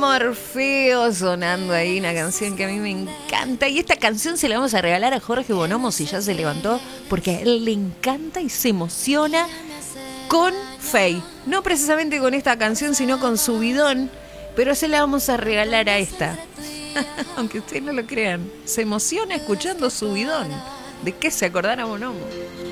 Morfeo sonando ahí, una canción que a mí me encanta. Y esta canción se la vamos a regalar a Jorge Bonomo si ya se levantó, porque a él le encanta y se emociona con Fey. No precisamente con esta canción, sino con su bidón. Pero se la vamos a regalar a esta. Aunque ustedes no lo crean, se emociona escuchando su bidón. ¿De qué se acordará Bonomo?